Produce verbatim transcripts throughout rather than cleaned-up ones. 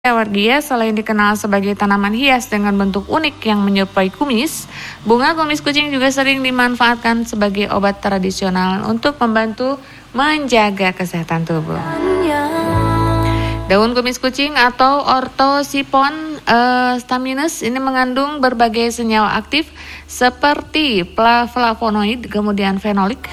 Wargia selain dikenal sebagai tanaman hias dengan bentuk unik yang menyerupai kumis, bunga kumis kucing juga sering dimanfaatkan sebagai obat tradisional untuk membantu menjaga kesehatan tubuh. Daun kumis kucing atau Orthosipon uh, staminus ini mengandung berbagai senyawa aktif seperti flavonoid, kemudian fenolik,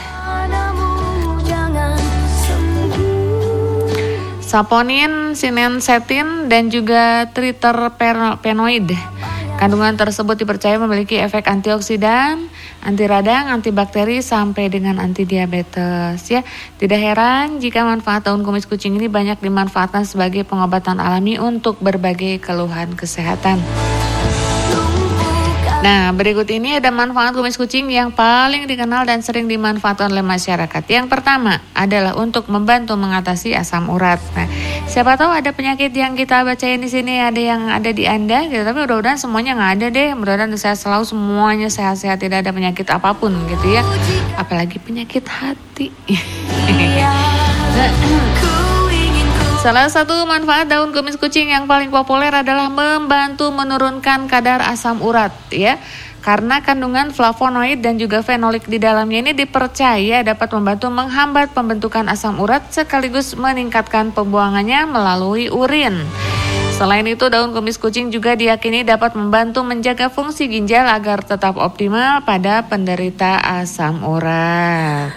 saponin, sinensetin, dan juga triterpenoid. Kandungan tersebut dipercaya memiliki efek antioksidan, anti radang, antibakteri, sampai dengan anti diabetes. Ya, tidak heran jika manfaat daun kumis kucing ini banyak dimanfaatkan sebagai pengobatan alami untuk berbagai keluhan kesehatan. Nah, berikut ini ada manfaat kumis kucing yang paling dikenal dan sering dimanfaatkan oleh masyarakat. Yang pertama adalah untuk membantu mengatasi asam urat. Nah, siapa tahu ada penyakit yang kita bacain di sini ada yang ada di Anda, gitu. Tapi mudah-mudahan semuanya nggak ada deh. Mudah-mudahan saya selalu semuanya sehat-sehat, tidak ada penyakit apapun, gitu ya. Apalagi penyakit hati. Salah satu manfaat daun kumis kucing yang paling populer adalah membantu menurunkan kadar asam urat, ya. Karena kandungan flavonoid dan juga fenolik di dalamnya ini dipercaya dapat membantu menghambat pembentukan asam urat sekaligus meningkatkan pembuangannya melalui urin. Selain itu, daun kumis kucing juga diyakini dapat membantu menjaga fungsi ginjal agar tetap optimal pada penderita asam urat.